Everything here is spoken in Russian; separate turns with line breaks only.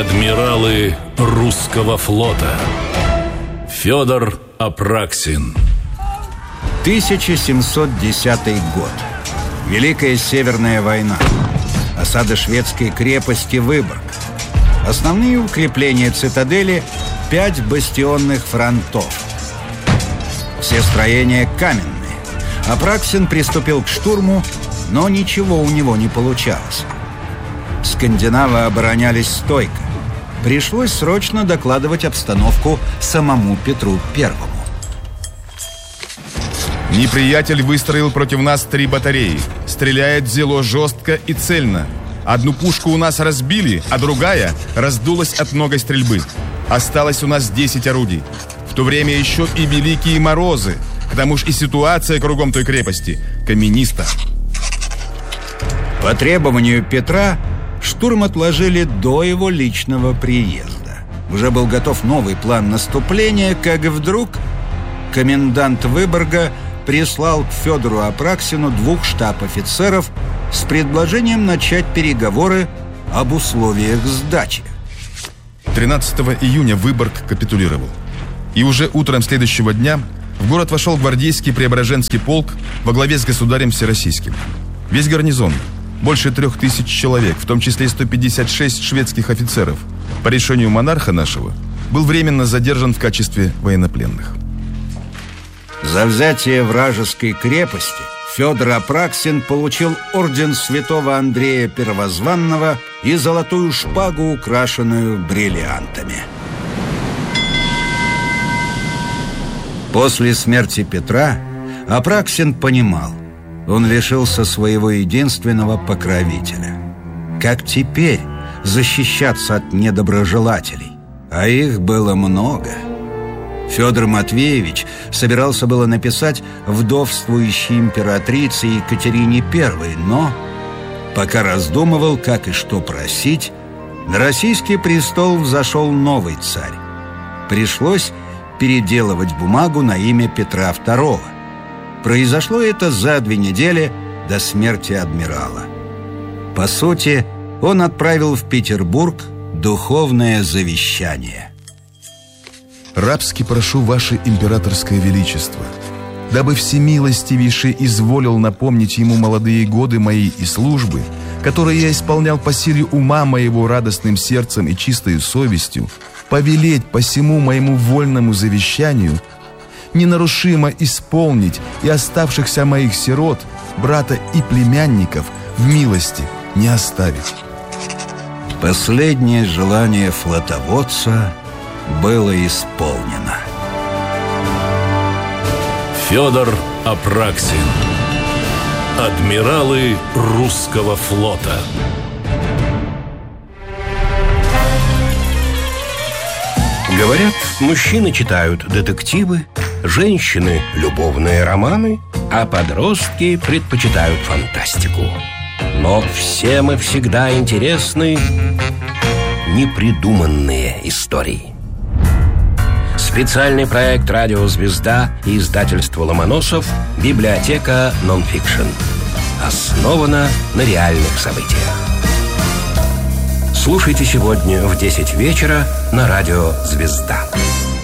Адмиралы русского флота. Федор Апраксин.
1710 год. Великая Северная война. Осада шведской крепости Выборг. Основные укрепления цитадели – 5 бастионных фронтов. Все строения каменные. Апраксин приступил к штурму, но ничего у него не получалось. Скандинавы оборонялись стойко. Пришлось срочно докладывать обстановку самому Петру Первому.
Неприятель выстроил против нас 3 батареи. Стреляет зело жестко и цельно. Одну пушку у нас разбили, а другая раздулась от многой стрельбы. Осталось у нас 10 орудий. В то время еще и великие морозы. К тому же и ситуация кругом той крепости камениста.
По требованию Петра штурм отложили до его личного приезда. Уже был готов новый план наступления, как вдруг комендант Выборга прислал к Федору Апраксину 2 штаб-офицеров с предложением начать переговоры об условиях сдачи.
13 июня Выборг капитулировал. И уже утром следующего дня в город вошел гвардейский Преображенский полк во главе с государем Всероссийским. Весь гарнизон, больше 3000 человек, в том числе 156 шведских офицеров, по решению монарха нашего, был временно задержан в качестве военнопленных.
За взятие вражеской крепости Федор Апраксин получил орден святого Андрея Первозванного и золотую шпагу, украшенную бриллиантами. После смерти Петра Апраксин понимал, он лишился своего единственного покровителя. Как теперь защищаться от недоброжелателей? А их было много. Федор Матвеевич собирался было написать вдовствующей императрице Екатерине I, но пока раздумывал, как и что просить, на российский престол взошел новый царь. Пришлось переделывать бумагу на имя Петра II. Произошло это за 2 недели до смерти адмирала. По сути, он отправил в Петербург духовное завещание.
«Рабски прошу ваше императорское величество, дабы всемилостивейший изволил напомнить ему молодые годы моей и службы, которые я исполнял по силе ума моего радостным сердцем и чистою совестью, повелеть по сему моему вольному завещанию ненарушимо исполнить и оставшихся моих сирот, брата и племянников в милости не оставить».
Последнее желание флотоводца было исполнено.
Федор Апраксин. Адмиралы русского флота.
Говорят, мужчины читают детективы, женщины – любовные романы, а подростки предпочитают фантастику. Но всем и всегда интересны непридуманные истории. Специальный проект «Радио Звезда» и издательство «Ломоносов» «Библиотека нонфикшн». Основана на реальных событиях. Слушайте сегодня в 10 вечера на «Радио Звезда».